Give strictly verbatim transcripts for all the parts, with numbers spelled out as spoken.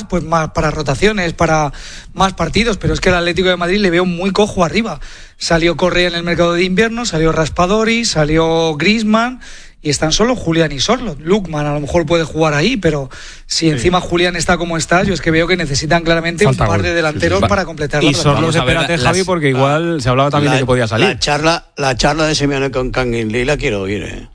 pues más para rotaciones, para más partidos, pero es que el Atlético de Madrid le veo muy cojo arriba. Salió Correa en el mercado de invierno, salió Raspadori, salió Griezmann, y están solo Julián y Sorloth. Lukman a lo mejor puede jugar ahí, pero si encima sí. Julián está como está, yo es que veo que necesitan claramente Falta un par de delanteros sí, sí. para completar la Y Sorloth, espérate, Javi, porque igual la, se hablaba también la, de que podía salir. La charla, la charla de Simeone con Kangin Lee la quiero oír, ¿eh?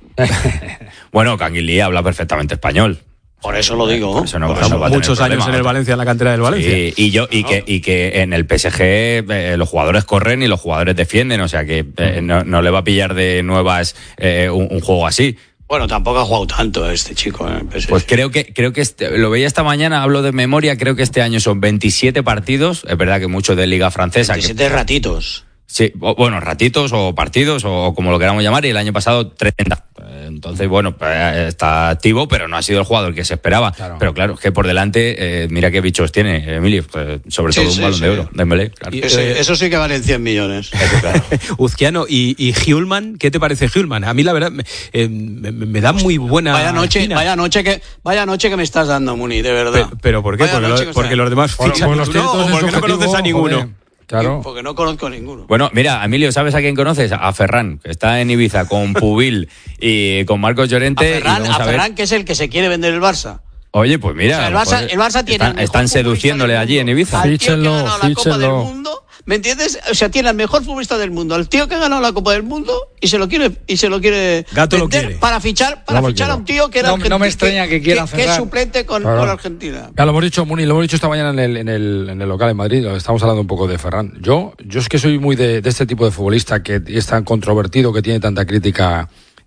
Bueno, Kangin Lee habla perfectamente español. Por eso lo digo. Por eso no, por eso no muchos años problema, en el Valencia, en la cantera del Valencia. Sí, y yo y no. que y que en el P S G eh, los jugadores corren y los jugadores defienden, o sea que eh, no, no le va a pillar de nuevas eh, un, un juego así. Bueno, tampoco ha jugado tanto este chico. ¿eh? Pues, pues creo que creo que este, lo veía esta mañana, hablo de memoria, creo que este año son veintisiete partidos, es verdad que mucho de Liga Francesa. veintisiete que, ratitos. Sí, o, bueno, ratitos o partidos o como lo queramos llamar, y el año pasado treinta. Entonces, bueno, está activo, pero no ha sido el jugador que se esperaba. Claro. Pero claro, que por delante, eh, mira qué bichos tiene, Emilio, pues, sobre sí, todo sí, un balón sí. de oro, Dembélé. Claro. Y, eh, eso sí que valen cien millones. Eso, claro. Uzquiano, y, y Hjulman, ¿qué te parece Hjulman? A mí la verdad me, eh, me, me da muy buena... Vaya noche, vaya noche que vaya noche que me estás dando, Muni, de verdad. Pero, pero ¿por qué? Porque, lo, porque los demás fichan bueno, no, o porque no conoces a ninguno. Joder. Claro. Porque no conozco a ninguno. Bueno, mira, Emilio, ¿sabes a quién conoces? A Ferran, que está en Ibiza con Pubil y con Marcos Llorente. A Ferran, y a a Ferran, que es el que se quiere vender el Barça. Oye, pues mira, o sea, el Barça, el Barça tiene están, están seduciéndole allí en Ibiza. Al tío que ha ganado la Copa del Mundo, ¿me entiendes? O sea, tiene al mejor futbolista del mundo, al tío que ha ganado la Copa del Mundo y se lo quiere y se lo quiere Gato vender lo quiere. para fichar para no fichar a un tío que era no, no me extraña que, que quiera que, que es suplente con, claro. con Argentina. Ya lo hemos dicho, Muni, lo hemos dicho esta mañana en el, en el, en el local en Madrid, estamos hablando un poco de Ferran. Yo, yo es que soy muy de, de este tipo de futbolista que es tan controvertido, que tiene tanta crítica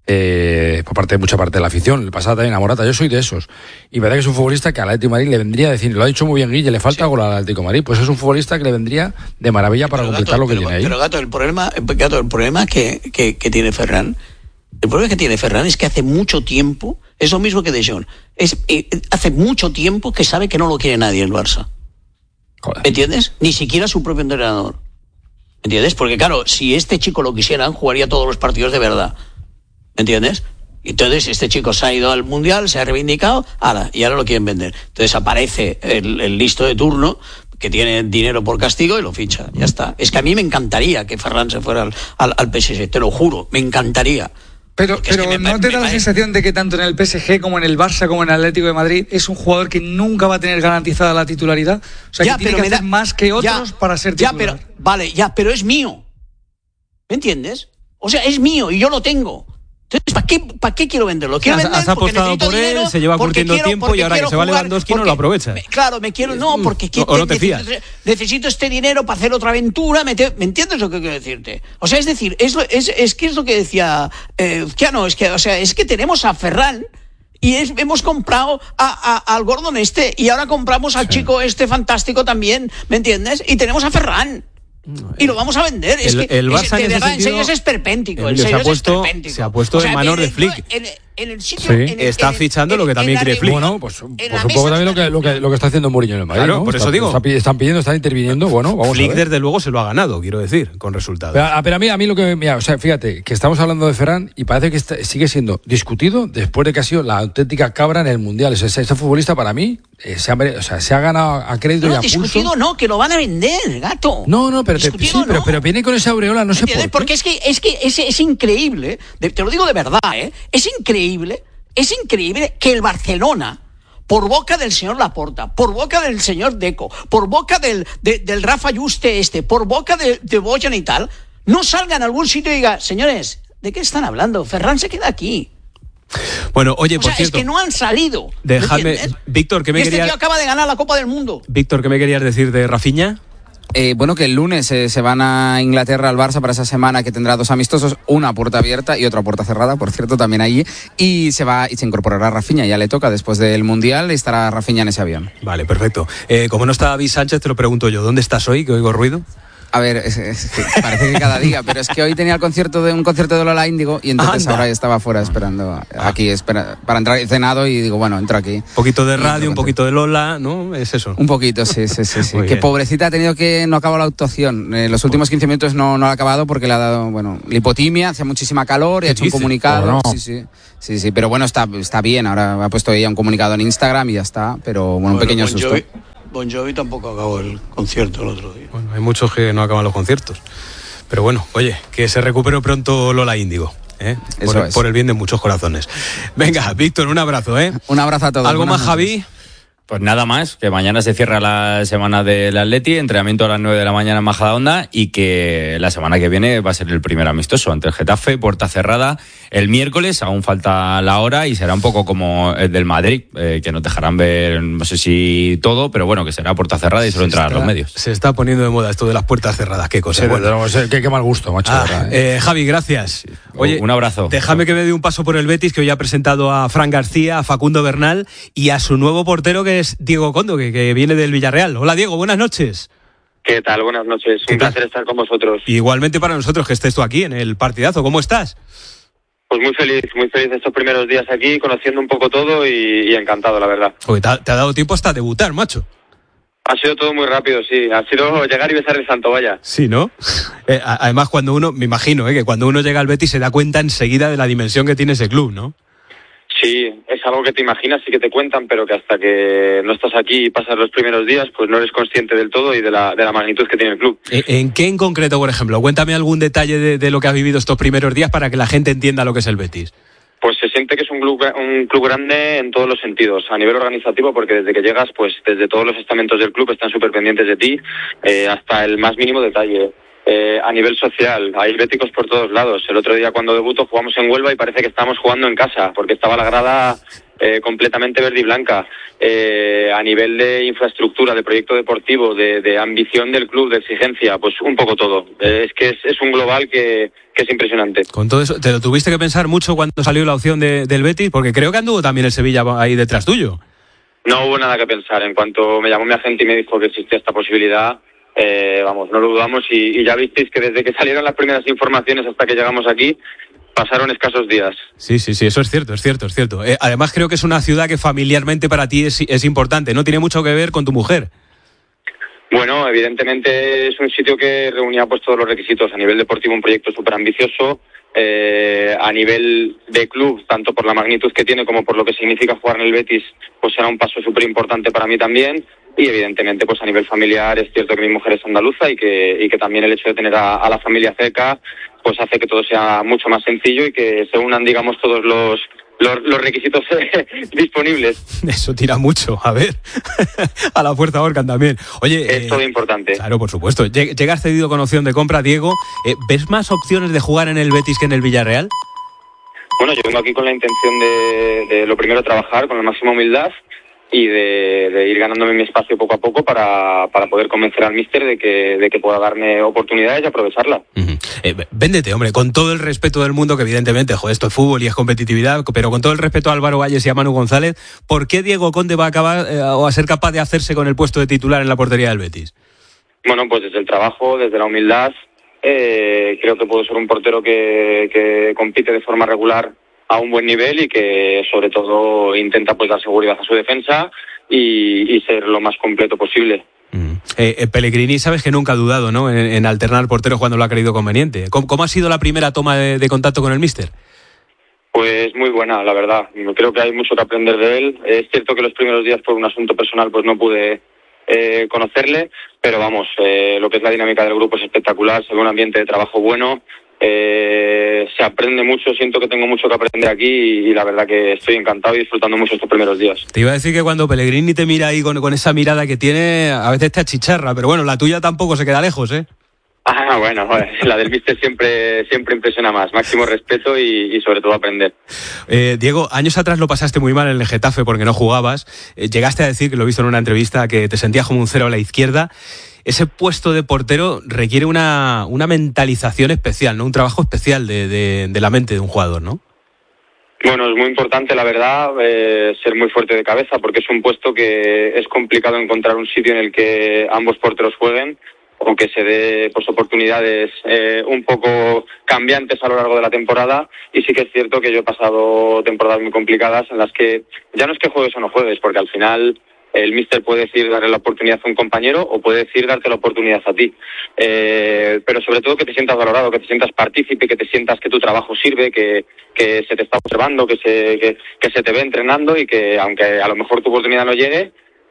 eh, por parte de mucha parte de la afición. El pasado también a Morata, yo soy de esos. Y verdad que es un futbolista que al Atlético de Madrid le vendría a decir, lo ha dicho muy bien Guille, le falta sí. gol al Atlético de Madrid, pues es un futbolista que le vendría de maravilla para pero completar gato, lo que pero, tiene ahí. Pero Gato, el problema, Gato, el problema que, que, que tiene Ferran, el problema que tiene Ferran es que hace mucho tiempo, es lo mismo que De Jong, es, eh, hace mucho tiempo que sabe que no lo quiere nadie el Barça. Joder. ¿Me entiendes? Ni siquiera su propio entrenador. ¿Me entiendes? Porque claro, si este chico lo quisieran, jugaría todos los partidos de verdad. ¿Me entiendes? Entonces este chico se ha ido al Mundial, se ha reivindicado, ala, y ahora lo quieren vender. Entonces aparece el, el listo de turno que tiene dinero por castigo y lo ficha. Ya está. Es que a mí me encantaría que Ferran se fuera al, al, al P S G, te lo juro, me encantaría. Pero, pero es que me, ¿no te da la sensación de que tanto en el P S G como en el Barça como en el Atlético de Madrid es un jugador que nunca va a tener garantizada la titularidad? O sea, ya, que tiene que hacer da, más que otros ya, para ser titular. Ya, pero, vale, ya, pero es mío. ¿Me entiendes? O sea, es mío y yo lo tengo. Entonces, ¿para qué, ¿para qué quiero venderlo? Quiero has, vender has apostado por él, dinero, se lleva curtiendo quiero, tiempo y ahora que se va Lewandowski no lo aprovecha. Me, claro, me quiero, no, porque no, o no te fías. necesito, necesito este dinero para hacer otra aventura, ¿me, te, ¿me entiendes lo que quiero decirte? O sea, es decir, es, es, es que es lo que decía eh, Uzquiano, es que, o sea, es que tenemos a Ferran y es, hemos comprado a, a, al Gordon este y ahora compramos al sí. chico este fantástico también, ¿me entiendes? Y tenemos a Ferran. Y lo vamos a vender. Es el, que el Barça es, de en verdad, ese sentido, en serio es esperpéntico. En se, serio ha puesto, es esperpéntico. se ha puesto o sea, en manos de Flick. En, en el sitio, sí. en el, está en el, fichando en, lo que también quiere Flick. Bueno, pues, pues un poco también lo que, lo, que, lo que está haciendo Mourinho en el Madrid. Claro, ¿no? por eso está, digo. Está, están pidiendo, están interviniendo. Bueno, vamos Flick a ver. desde luego se lo ha ganado, quiero decir, con resultados. Pero, pero a mí, a mí lo que. Mira, o sea, fíjate, que estamos hablando de Ferran y parece que está, sigue siendo discutido después de que ha sido la auténtica cabra en el Mundial. O sea, ese, ese futbolista para mí eh, se, ha, o sea, se ha ganado a crédito no, y a discutido pulso. no, que lo van a vender, gato. No, no, pero, te, sí, no. pero, pero viene con esa aureola, no sé por qué. Porque es que es, que es, es increíble, de, te lo digo de verdad, ¿eh? Es increíble, es increíble que el Barcelona, por boca del señor Laporta, por boca del señor Deco, por boca del, de, del Rafa Juste este, por boca de, de Bojan y tal, no salga en algún sitio y diga, señores, ¿de qué están hablando? Ferran se queda aquí. Bueno, oye, o por sea, cierto, es que no han salido. Déjame, Víctor, ¿qué me y este querías? tío acaba de ganar la Copa del Mundo. Víctor, ¿qué me querías decir de Rafinha? Eh, bueno, que el lunes eh, se van a Inglaterra al Barça para esa semana que tendrá dos amistosos, una a puerta abierta y otra a puerta cerrada, por cierto, también allí, y se va y se incorporará Rafinha, ya le toca después del Mundial, estará Rafinha en ese avión. Vale, perfecto. Eh, como no está David Sánchez, te lo pregunto yo, ¿dónde estás hoy, que oigo ruido? A ver, es, es que parece que cada día, pero es que hoy tenía el concierto de un concierto de Lola Índigo y entonces Anda. ahora estaba fuera esperando aquí espera, para entrar, he cenado y digo, bueno, entro aquí. Un poquito de radio, un poquito de Lola, ¿no? Es eso. Un poquito, sí, sí, sí. sí. Que bien. Pobrecita ha tenido que no acabó la actuación. Eh, los últimos quince minutos no, no ha acabado porque le ha dado, bueno, lipotimia, hace muchísima calor y ha hecho un comunicado. No. Sí, sí. Sí, sí, pero bueno, está, está bien. Ahora ha puesto ella un comunicado en Instagram y ya está. Pero bueno, un bueno, pequeño bon susto. Jovi, Bon Jovi tampoco acabó el concierto el otro día. Bueno, hay muchos que no acaban los conciertos. Pero bueno, oye, que se recupere pronto Lola Índigo. ¿Eh? Por, por el bien de muchos corazones. Venga, Víctor, un abrazo, ¿eh? Un abrazo a todos. ¿Algo Buenas más, noches. Javi? Pues nada más, que mañana se cierra la semana del Atleti, entrenamiento a las nueve de la mañana en Majadahonda, y que la semana que viene va a ser el primer amistoso ante el Getafe, puerta cerrada, el miércoles, aún falta la hora, y será un poco como el del Madrid, eh, que nos dejarán ver, no sé si todo, pero bueno, que será puerta cerrada y solo entrarán los medios. Se está poniendo de moda esto de las puertas cerradas, qué cosa. Sí, bueno. no, qué, qué mal gusto, macho. Ah, verdad, ¿eh? eh, Javi, gracias. Oye, un abrazo. Déjame que me dé un paso por el Betis, que hoy ha presentado a Fran García, a Facundo Bernal y a su nuevo portero, que es Diego Condo, que, que viene del Villarreal. Hola, Diego, buenas noches. ¿Qué tal? Buenas noches. Un placer estar con vosotros. Igualmente para nosotros que estés tú aquí en el partidazo. ¿Cómo estás? Pues muy feliz, muy feliz estos primeros días aquí, conociendo un poco todo y, y encantado, la verdad. Oye, te, ha, te ha dado tiempo hasta debutar, macho. Ha sido todo muy rápido, sí. Ha sido llegar y besar el santo, vaya. Sí, ¿no? Eh, además, cuando uno, me imagino, eh, que cuando uno llega al Betis se da cuenta enseguida de la dimensión que tiene ese club, ¿no? Sí, es algo que te imaginas y que te cuentan, pero que hasta que no estás aquí y pasas los primeros días, pues no eres consciente del todo y de la, de la magnitud que tiene el club. ¿En qué en concreto, por ejemplo? Cuéntame algún detalle de, de lo que has vivido estos primeros días para que la gente entienda lo que es el Betis. Pues se siente que es un club, un club grande en todos los sentidos, a nivel organizativo, porque desde que llegas, pues desde todos los estamentos del club están súper pendientes de ti, eh, hasta el más mínimo detalle. Eh, a nivel social, hay béticos por todos lados. El otro día cuando debuto jugamos en Huelva y parece que estábamos jugando en casa, porque estaba la grada eh, completamente verde y blanca. Eh, a nivel de infraestructura, de proyecto deportivo, de, de ambición del club, de exigencia, pues un poco todo. Eh, es que es, es un global que, que es impresionante. Con todo eso, ¿te lo tuviste que pensar mucho cuando salió la opción de, del Betis? Porque creo que anduvo también el Sevilla ahí detrás tuyo. No hubo nada que pensar. En cuanto me llamó mi agente y me dijo que existía esta posibilidad, Eh, vamos, no lo dudamos y, y ya visteis que desde que salieron las primeras informaciones hasta que llegamos aquí, pasaron escasos días. Sí, sí, sí, eso es cierto, es cierto, es cierto. Eh, además creo que es una ciudad que familiarmente para ti es, es importante, ¿no? Tiene mucho que ver con tu mujer. Bueno, evidentemente es un sitio que reunía pues todos los requisitos. A nivel deportivo, un proyecto súper ambicioso. Eh, a nivel de club, tanto por la magnitud que tiene como por lo que significa jugar en el Betis, pues será un paso súper importante para mí también. Y evidentemente pues a nivel familiar es cierto que mi mujer es andaluza y que, y que también el hecho de tener a, a la familia cerca pues hace que todo sea mucho más sencillo y que se unan, digamos, todos los los, los requisitos disponibles. Eso tira mucho, a ver. A la puerta ahorcan también. Oye, es eh, todo importante. Claro, por supuesto. Llegas cedido con opción de compra, Diego. Eh, ¿Ves más opciones de jugar en el Betis que en el Villarreal? Bueno, yo vengo aquí con la intención de, de lo primero, trabajar con la máxima humildad y de, de ir ganándome mi espacio poco a poco para, para poder convencer al míster de que, de que pueda darme oportunidades y aprovecharla. Uh-huh. Eh, véndete, hombre, con todo el respeto del mundo, que evidentemente, joder, esto es fútbol y es competitividad, pero con todo el respeto a Álvaro Valles y a Manu González, ¿por qué Diego Conde va a acabar eh, o a ser capaz de hacerse con el puesto de titular en la portería del Betis? Bueno, pues desde el trabajo, desde la humildad, eh, creo que puedo ser un portero que, que compite de forma regular a un buen nivel y que sobre todo intenta pues dar seguridad a su defensa y, y ser lo más completo posible. Mm. Eh, eh, Pellegrini, sabes que nunca ha dudado, ¿no?, en, en alternar porteros cuando lo ha creído conveniente. ¿Cómo, cómo ha sido la primera toma de, de contacto con el míster? Pues muy buena, la verdad. Creo que hay mucho que aprender de él. Es cierto que los primeros días por un asunto personal pues no pude eh, conocerle, pero vamos, eh, lo que es la dinámica del grupo es espectacular, se ve un ambiente de trabajo bueno. Eh, se aprende mucho, siento que tengo mucho que aprender aquí y, y la verdad que estoy encantado y disfrutando mucho estos primeros días. Te iba a decir que cuando Pellegrini te mira ahí con, con esa mirada que tiene, a veces te achicharra, pero bueno, la tuya tampoco se queda lejos, ¿eh? Ah, bueno, la del míster siempre, siempre impresiona más, máximo respeto y, y sobre todo aprender. Eh, Diego, años atrás lo pasaste muy mal en el Getafe porque no jugabas, eh, llegaste a decir, que lo he visto en una entrevista, que te sentías como un cero a la izquierda. Ese puesto de portero requiere una, una mentalización especial, ¿no? Un trabajo especial de, de, de la mente de un jugador, ¿no? Bueno, es muy importante, la verdad, eh, ser muy fuerte de cabeza, porque es un puesto que es complicado encontrar un sitio en el que ambos porteros jueguen o que se dé pues, oportunidades eh, un poco cambiantes a lo largo de la temporada. Y sí que es cierto que yo he pasado temporadas muy complicadas en las que ya no es que juegues o no juegues, porque al final el míster puede decir darle la oportunidad a un compañero o puede decir darte la oportunidad a ti. Eh, pero sobre todo que te sientas valorado, que te sientas partícipe, que te sientas que tu trabajo sirve, que, que se te está observando, que se, que, que se te ve entrenando y que aunque a lo mejor tu oportunidad no llegue,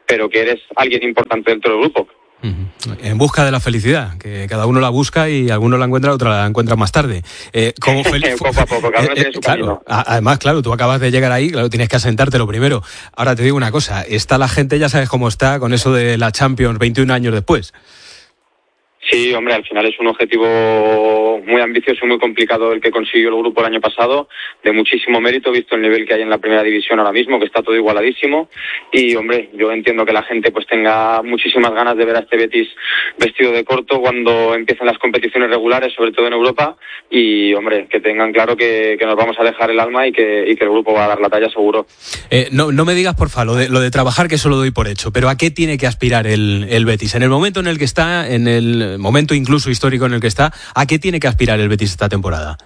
pero que eres alguien importante dentro del grupo. En busca de la felicidad, que cada uno la busca y alguno la encuentra, otro la encuentra más tarde. Eh, como fel- poco a poco, cada uno tiene su claro, camino. Además, claro, tú acabas de llegar ahí, claro, tienes que asentarte lo primero. Ahora te digo una cosa, está la gente, ya sabes cómo está con eso de la Champions veintiún años después. Sí, hombre, al final es un objetivo muy ambicioso y muy complicado el que consiguió el grupo el año pasado, de muchísimo mérito, visto el nivel que hay en la primera división ahora mismo, que está todo igualadísimo. Y, hombre, yo entiendo que la gente pues tenga muchísimas ganas de ver a este Betis vestido de corto cuando empiecen las competiciones regulares, sobre todo en Europa. Y, hombre, que tengan claro que, que nos vamos a dejar el alma y que, y que el grupo va a dar la talla seguro. Eh, no, no me digas, porfa, lo de, lo de trabajar, que eso lo doy por hecho, pero ¿a qué tiene que aspirar el, el Betis? En el momento en el que está, en el momento incluso histórico en el que está, ¿a qué tiene que aspirar el Betis esta temporada?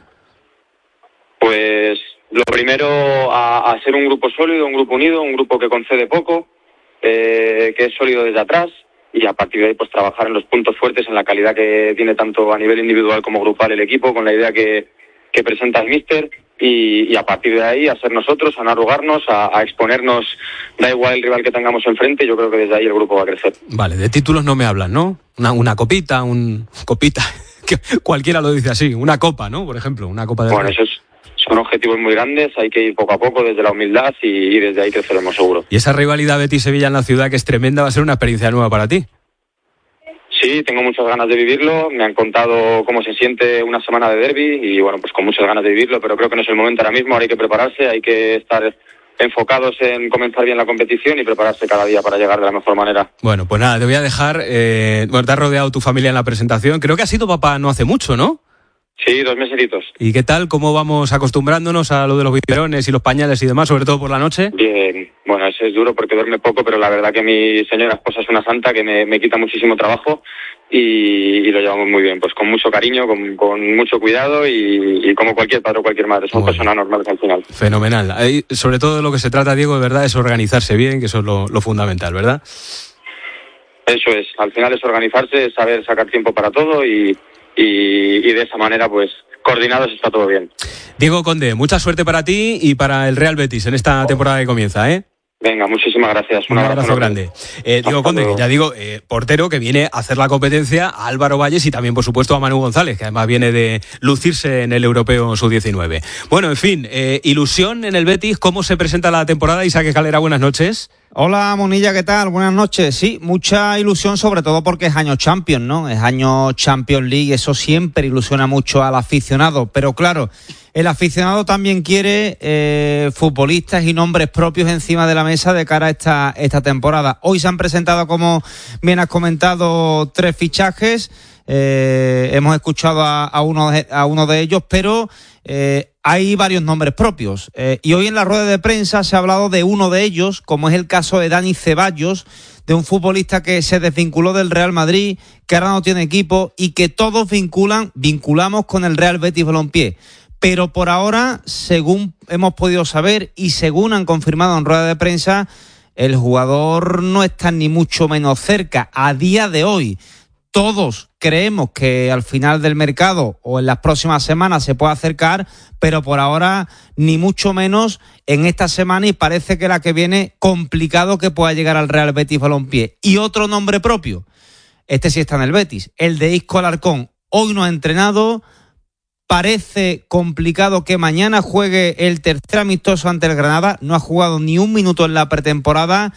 Pues lo primero, a, a ser un grupo sólido, un grupo unido, un grupo que concede poco, eh, que es sólido desde atrás, y a partir de ahí pues trabajar en los puntos fuertes, en la calidad que tiene tanto a nivel individual como grupal el equipo, con la idea que, que presenta el míster, y, y a partir de ahí a ser nosotros, a no arrugarnos, a, a exponernos, da igual el rival que tengamos enfrente, yo creo que desde ahí el grupo va a crecer. Vale, de títulos no me hablan, ¿no? Una, una copita, un copita, que cualquiera lo dice así, una copa, ¿no? Por ejemplo, una copa de... Bueno, eso es, son objetivos muy grandes, hay que ir poco a poco desde la humildad y, y desde ahí creceremos seguro. Y esa rivalidad Betis-Sevilla en la ciudad, que es tremenda, va a ser una experiencia nueva para ti. Sí, tengo muchas ganas de vivirlo, me han contado cómo se siente una semana de derbi y bueno, pues con muchas ganas de vivirlo, pero creo que no es el momento ahora mismo, ahora hay que prepararse, hay que estar enfocados en comenzar bien la competición y prepararse cada día para llegar de la mejor manera. Bueno, pues nada, te voy a dejar, eh, bueno, te has rodeado tu familia en la presentación, creo que has sido papá no hace mucho, ¿no? Sí, dos mesecitos. ¿Y qué tal? ¿Cómo vamos acostumbrándonos a lo de los biberones y los pañales y demás, sobre todo por la noche? Bien, bueno, eso es duro porque duerme poco, pero la verdad que mi señora esposa es una santa que me, me quita muchísimo trabajo y, y lo llevamos muy bien, pues con mucho cariño, con, con mucho cuidado y, y como cualquier padre o cualquier madre, son personas normales al final. Fenomenal. Ahí, sobre todo de lo que se trata, Diego, de verdad, es organizarse bien, que eso es lo, lo fundamental, ¿verdad? Eso es, al final es organizarse, es saber sacar tiempo para todo y... Y, y de esa manera, pues, coordinados está todo bien. Diego Conde, mucha suerte para ti y para el Real Betis en esta temporada que comienza, ¿eh? Venga, muchísimas gracias. Un, Un abrazo, abrazo grande. Eh, Diego Conde, que ya digo, eh, portero que viene a hacer la competencia a Álvaro Valles y también, por supuesto, a Manu González, que además viene de lucirse en el Europeo sub diecinueve. Bueno, en fin, eh, ilusión en el Betis, ¿cómo se presenta la temporada? Isaac Escalera, buenas noches. Hola Monilla, ¿qué tal? Buenas noches. Sí, mucha ilusión, sobre todo porque es año Champions, ¿no? Es año Champions League, eso siempre ilusiona mucho al aficionado, pero claro, el aficionado también quiere eh, futbolistas y nombres propios encima de la mesa de cara a esta, esta temporada. Hoy se han presentado, como bien has comentado, tres fichajes. Eh, hemos escuchado a, a, uno de, a uno de ellos, pero eh, hay varios nombres propios. Eh, y hoy en la rueda de prensa se ha hablado de uno de ellos, como es el caso de Dani Ceballos, de un futbolista que se desvinculó del Real Madrid, que ahora no tiene equipo y que todos vinculan, vinculamos con el Real Betis Balompié. Pero por ahora, según hemos podido saber y según han confirmado en rueda de prensa, el jugador no está ni mucho menos cerca a día de hoy. Todos creemos que al final del mercado o en las próximas semanas se puede acercar, pero por ahora ni mucho menos en esta semana y parece que la que viene complicado que pueda llegar al Real Betis Balompié. Y otro nombre propio, este sí está en el Betis, el de Isco Alarcón. Hoy no ha entrenado, parece complicado que mañana juegue el tercer amistoso ante el Granada, no ha jugado ni un minuto en la pretemporada.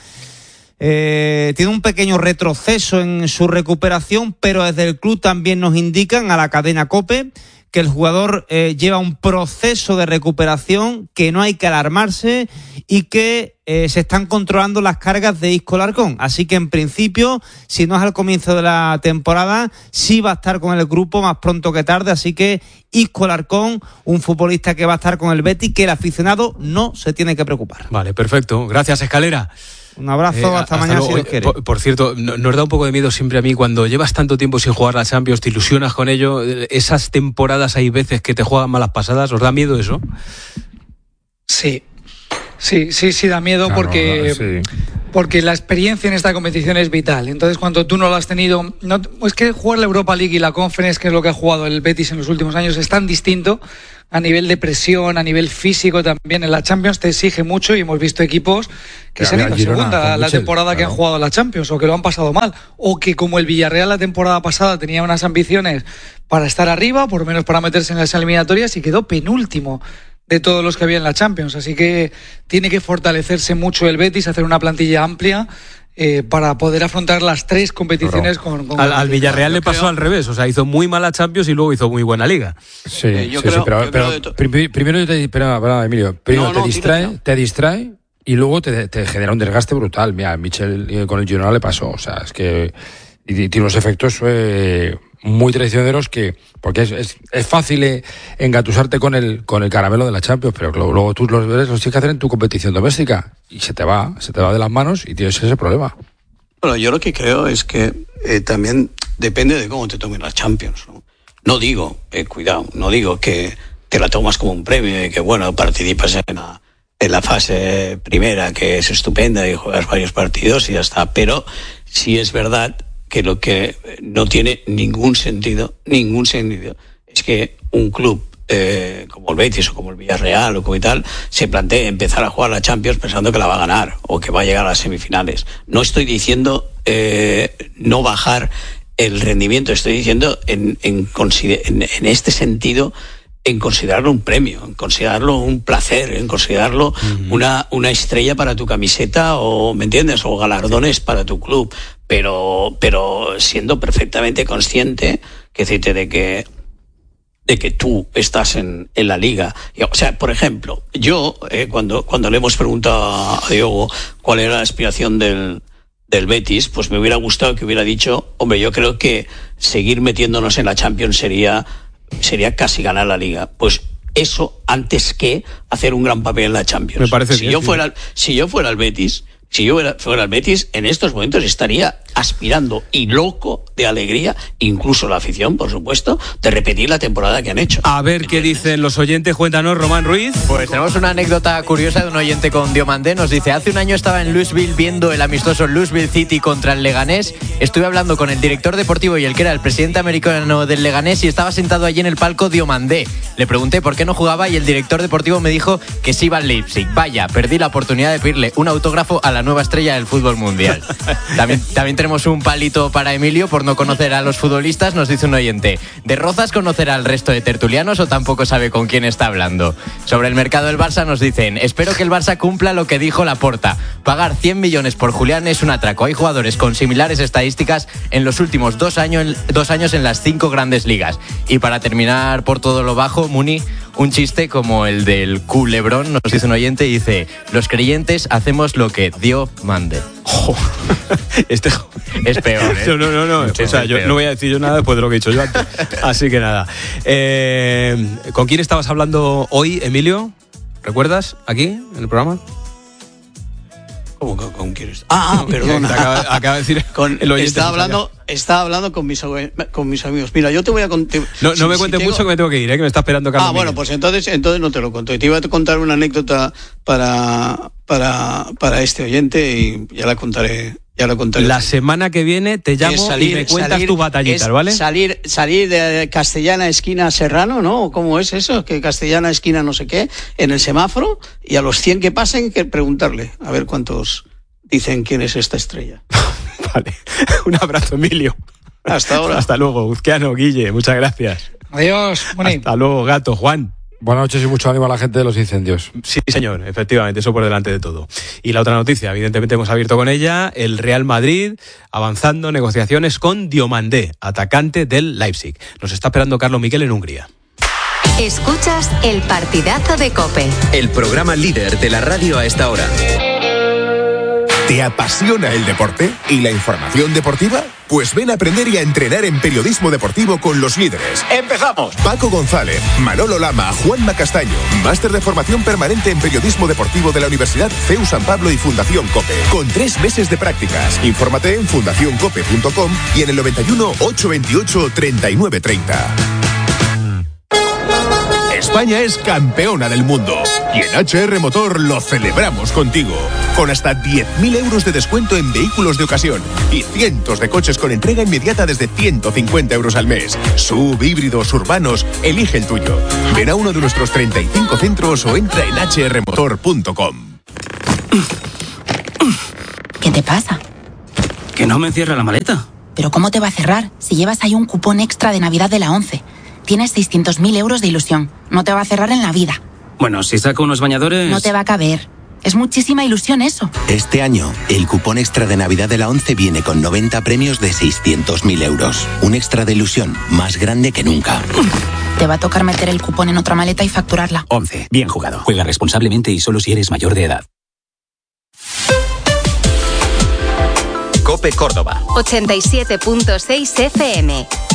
Eh, tiene un pequeño retroceso en su recuperación, pero desde el club también nos indican a la cadena COPE que el jugador eh, lleva un proceso de recuperación, que no hay que alarmarse y que eh, se están controlando las cargas de Isco Alarcón. Así que en principio, si no es al comienzo de la temporada, sí va a estar con el grupo más pronto que tarde. Así que Isco Alarcón, un futbolista que va a estar con el Betis, que el aficionado no se tiene que preocupar. Vale, perfecto. Gracias, Escalera. Un abrazo, eh, hasta, hasta mañana luego. si Dios quiere. Por, por cierto, no, nos da un poco de miedo siempre a mí cuando llevas tanto tiempo sin jugar la Champions, te ilusionas con ello, esas temporadas hay veces que te juegan malas pasadas, ¿os da miedo eso? Sí, Sí, sí, sí, da miedo claro, porque, sí. porque la experiencia en esta competición es vital. Entonces, cuando tú no lo has tenido... No, es que jugar la Europa League y la Conference, que es lo que ha jugado el Betis en los últimos años, es tan distinto a nivel de presión, a nivel físico también. En la Champions te exige mucho y hemos visto equipos que se han ido a segunda la temporada que han jugado la Champions o que lo han pasado mal. O que, como el Villarreal la temporada pasada tenía unas ambiciones para estar arriba, por lo menos para meterse en las eliminatorias, y quedó penúltimo de todos los que había en la Champions. Así que tiene que fortalecerse mucho el Betis, hacer una plantilla amplia eh, para poder afrontar las tres competiciones no. con, con... Al, al Villarreal le pasó creo... al revés, o sea, hizo muy mala Champions y luego hizo muy buena Liga. Sí, eh, yo sí, creo, sí, pero, yo pero creo to... primero yo te... Espera, espera, Emilio, primero no, no, te distrae, tira, te distrae y luego te, te genera un desgaste brutal. Mira, Michel con el Girona le pasó, o sea, es que y, y tiene unos efectos... Eh, muy traicioneros que porque es, es, es fácil eh, engatusarte con el con el caramelo de la Champions, pero luego, luego tú los ves, los tienes que hacer en tu competición doméstica y se te va, se te va de las manos y tienes ese problema. Bueno, yo lo que creo es que eh, también depende de cómo te tomen las Champions, ¿no? No digo, eh, cuidado, no digo que te la tomas como un premio y que bueno, participas en la, en la fase primera, que es estupenda y juegas varios partidos y ya está, pero sí es verdad que lo que no tiene ningún sentido, ningún sentido, es que un club eh, como el Betis o como el Villarreal o como y tal, se plantee empezar a jugar la Champions pensando que la va a ganar o que va a llegar a las semifinales. No estoy diciendo eh, no bajar el rendimiento, estoy diciendo en, en, en, en este sentido, en considerarlo un premio, en considerarlo un placer, en considerarlo uh-huh. una, una estrella para tu camiseta o, ¿me entiendes? O galardones para tu club. Pero, pero siendo perfectamente consciente, que decirte de que, de que tú estás en, en la liga. O sea, por ejemplo, yo, eh, cuando, cuando le hemos preguntado a Diogo cuál era la aspiración del, del Betis, pues me hubiera gustado que hubiera dicho, hombre, yo creo que seguir metiéndonos en la Champions sería, sería casi ganar la liga. Pues eso antes que hacer un gran papel en la Champions. Me parece si bien, yo sí. fuera, si yo fuera el Betis, si yo fuera el Betis, en estos momentos estaría aspirando y loco de alegría, incluso la afición, por supuesto, de repetir la temporada que han hecho. A ver qué dicen los oyentes. Cuéntanos, Román Ruiz. Pues tenemos una anécdota curiosa de un oyente con Diomandé. Nos dice, hace un año estaba en Louisville viendo el amistoso Louisville City contra el Leganés. Estuve hablando con el director deportivo y el que era el presidente americano del Leganés y estaba sentado allí en el palco Diomandé. Le pregunté por qué no jugaba y el director deportivo me dijo que sí iba al Leipzig. Vaya, perdí la oportunidad de pedirle un autógrafo a la nueva estrella del fútbol mundial. También, también tenemos un palito para Emilio por no conocer a los futbolistas. Nos dice un oyente, ¿de Rozas conocerá al resto de tertulianos o tampoco sabe con quién está hablando? Sobre el mercado del Barça nos dicen, espero que el Barça cumpla lo que dijo Laporta. Pagar cien millones por Julián es un atraco. Hay jugadores con similares estadísticas en los últimos dos años, dos años en las cinco grandes ligas. Y para terminar por todo lo bajo, Muni, un chiste como el del culebrón, nos dice un oyente y dice, los creyentes hacemos lo que Dios mande. Oh, este es peor, ¿eh? No, no, no, no. O sea, yo no voy a decir yo nada después de lo que he dicho yo antes. Así que nada. Eh, ¿Con quién estabas hablando hoy, Emilio? ¿Recuerdas? ¿Aquí, en el programa? ¿Cómo con, con quién está? Ah, ah, perdona. Acaba, acaba de decir con, el oyente. Estaba hablando, estaba hablando con mis, con mis amigos. Mira, yo te voy a contar. No, no si, me cuentes si mucho tengo... que me tengo que ir, ¿eh? Que me está esperando Carlos. Ah, bueno, Miguel. Pues entonces, entonces no te lo conto. Te iba a contar una anécdota para, para, para este oyente y ya la contaré. Ya lo contaré. La semana que viene te llamo salir, y me cuentas salir, tu batallita, ¿vale? Salir, salir de Castellana esquina Serrano, ¿no? ¿Cómo es eso? Que Castellana esquina no sé qué, en el semáforo, y a los cien que pasen que preguntarle, a ver cuántos dicen quién es esta estrella. Vale. Un abrazo, Emilio. Hasta ahora. Hasta luego, Uzquiano, Guille, muchas gracias. Adiós, Moni. Hasta luego, Gato, Juan. Buenas noches y mucho ánimo a la gente de los incendios. Sí, señor, efectivamente, eso por delante de todo. Y la otra noticia, evidentemente hemos abierto con ella, el Real Madrid avanzando negociaciones con Diomandé, atacante del Leipzig. Nos está esperando Carlos Miquel en Hungría. Escuchas el partidazo de COPE. El programa líder de la radio a esta hora. ¿Te apasiona el deporte y la información deportiva? Pues ven a aprender y a entrenar en periodismo deportivo con los líderes. ¡Empezamos! Paco González, Manolo Lama, Juanma Castaño. Máster de formación permanente en periodismo deportivo de la Universidad C E U San Pablo y Fundación COPE. Con tres meses de prácticas. Infórmate en fundación cope punto com y en el noventa y uno, ochocientos veintiocho, treinta y nueve treinta. España es campeona del mundo. Y en H R Motor lo celebramos contigo. Con hasta diez mil euros de descuento en vehículos de ocasión y cientos de coches con entrega inmediata desde ciento cincuenta euros al mes. Sub, híbridos, urbanos, elige el tuyo. Ven a uno de nuestros treinta y cinco centros o entra en h r motor punto com. ¿Qué te pasa? Que no me cierra la maleta. ¿Pero cómo te va a cerrar si llevas ahí un cupón extra de Navidad de la ONCE? Tienes seiscientos mil euros de ilusión. No te va a cerrar en la vida. Bueno, si saco unos bañadores... No te va a caber. Es muchísima ilusión eso. Este año, el cupón extra de Navidad de la ONCE viene con noventa premios de seiscientos mil euros. Un extra de ilusión más grande que nunca. Te va a tocar meter el cupón en otra maleta y facturarla. ONCE. Bien jugado. Juega responsablemente y solo si eres mayor de edad. COPE Córdoba. ochenta y siete punto seis F M.